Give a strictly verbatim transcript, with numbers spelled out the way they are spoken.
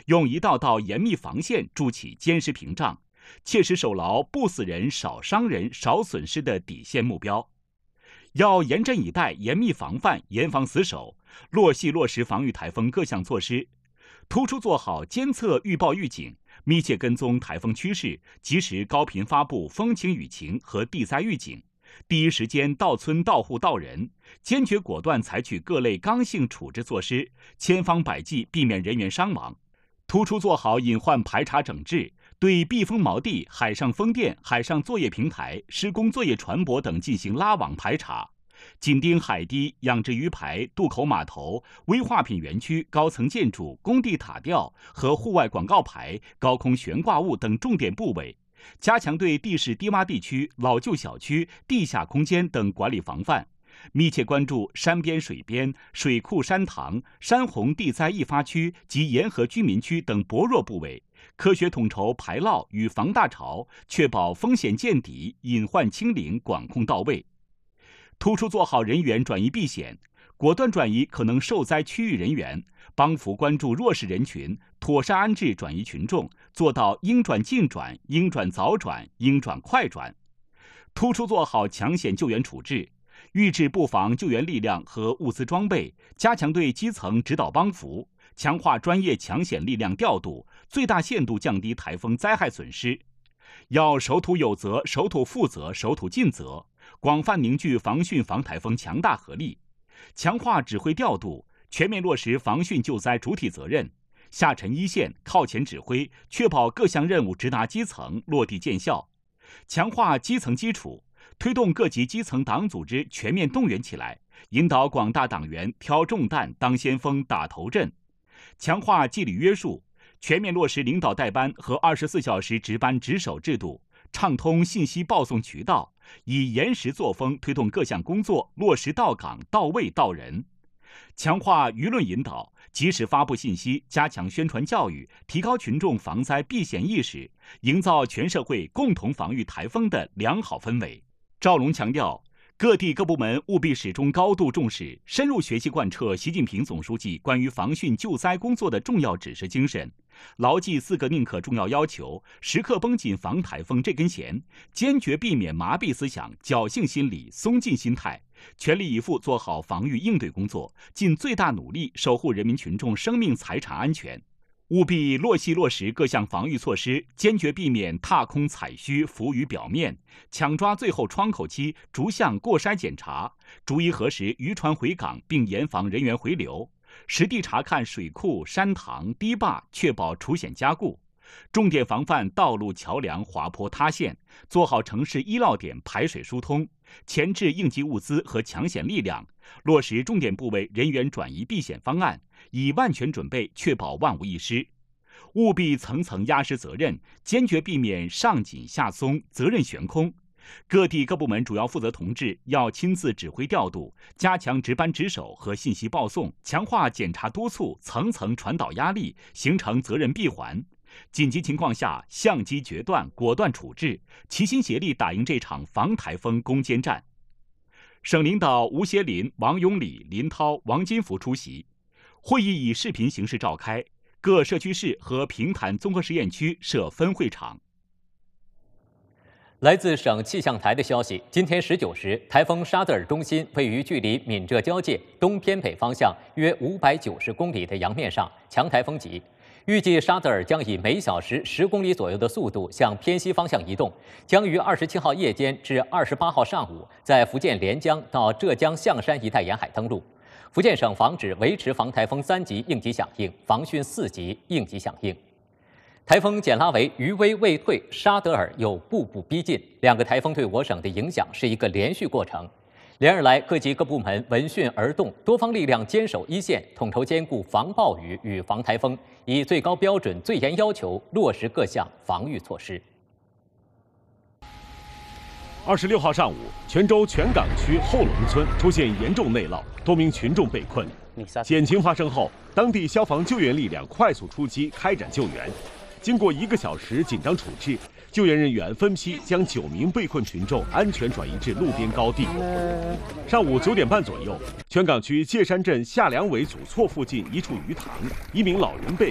用一道道严密防线筑起坚实屏障，切实守牢不死人、少伤人、少损失的底线目标。要严阵以待、严密防范、严防死守，落细落实防御台风各项措施，突出做好监测、预报、预警，密切跟踪台风趋势，及时高频发布风情雨情和地灾预警，第一时间到村到户到人，坚决果断采取各类刚性处置措施，千方百计避免人员伤亡。突出做好隐患排查整治，对避风锚地、海上风电、海上作业平台、施工作业船舶等进行拉网排查，紧盯海堤、养殖鱼排、渡口码头、危化品园区、高层建筑、工地塔吊和户外广告牌、高空悬挂物等重点部位，加强对地势低洼地区、老旧小区、地下空间等管理防范，密切关注山边、水边、水库、山塘、山洪地灾易发区及沿河居民区等薄弱部位，科学统筹排涝与防大潮，确保风险见底、隐患清零、管控到位。突出做好人员转移避险，果断转移可能受灾区域人员，帮扶关注弱势人群，妥善安置转移群众，做到应转尽转、应转早转、应转快转。突出做好抢险救援处置，预置布防救援力量和物资装备，加强对基层指导帮扶，强化专业抢险力量调度，最大限度降低台风灾害损失。要守土有责、守土负责、守土尽责，广泛凝聚防汛防台风强大合力，强化指挥调度，全面落实防汛救灾主体责任，下沉一线，靠前指挥，确保各项任务直达基层，落地见效。强化基层基础，推动各级基层党组织全面动员起来，引导广大党员挑重担、当先锋、打头阵。强化纪律约束，全面落实领导带班和二十四小时值班值守制度，畅通信息报送渠道，以严实作风推动各项工作落实到岗、到位、到人。强化舆论引导，及时发布信息，加强宣传教育，提高群众防灾避险意识，营造全社会共同防御台风的良好氛围。赵龙强调，各地各部门务必始终高度重视，深入学习贯彻习近平总书记关于防汛救灾工作的重要指示精神，牢记四个宁可重要要求，时刻绷紧防台风这根弦，坚决避免麻痹思想、侥幸心理、松劲心态，全力以赴做好防御应对工作，尽最大努力守护人民群众生命财产安全。务必落细落实各项防御措施，坚决避免踏空采虚、浮于表面，抢抓最后窗口期逐项过筛检查，逐一核实渔船回港，并严防人员回流，实地查看水库、山塘、堤坝，确保除险加固。重点防范道路、桥梁滑坡塌陷，做好城市医涝点排水疏通，前置应急物资和抢险力量，落实重点部位人员转移避险方案，以万全准备确保万无一失。务必层层压实责任，坚决避免上紧下松、责任悬空。各地各部门主要负责同志要亲自指挥调度，加强值班值守和信息报送，强化检查督促，层层传导压力，形成责任闭环。紧急情况下，相机决断，果断处置，齐心协力打赢这场防台风攻坚战。省领导吴协林、王永礼、林涛、王金福出席。会议以视频形式召开，各社区市和平潭综合实验区设分会场。 来自省气象台的消息，今天十九时，台风沙德尔中心位于距离闽浙交界东偏北方向约五百九十公里的洋面上，强台风级。预计沙德尔将以每小时十公里左右的速度向偏西方向移动，将于二十七号夜间至二十八号上午在福建连江到浙江象山一带沿海登陆。福建省防指维持防台风三级应急响应，防汛四级应急响应。台风简拉维余威未退，沙德尔又步步逼近，两个台风对我省的影响是一个连续过程。连日来，各级各部门闻讯而动，多方力量坚守一线，统筹兼顾防暴雨与防台风，以最高标准、最严要求落实各项防御措施。 二十六号上午，泉州泉港区后龙村出现严重内涝，多名群众被困。险情发生后，当地消防救援力量快速出击，开展救援。经过一个小时紧张处置，救援人员分批将九名被困群众安全转移至路边高地。上午九点半左右，泉港区界山镇下梁尾祖厝附近一处鱼塘，一名老人被